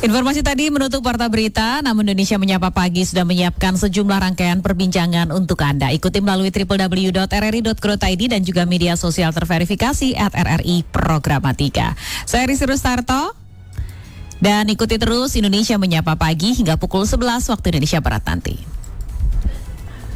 Informasi tadi menutup Warta Berita, namun Indonesia Menyapa Pagi sudah menyiapkan sejumlah rangkaian perbincangan untuk Anda. Ikuti melalui www.rri.co.id dan juga media sosial terverifikasi @RRI Programatika. Saya Risi Rustarto, dan ikuti terus Indonesia Menyapa Pagi hingga pukul 11 waktu Indonesia Barat nanti.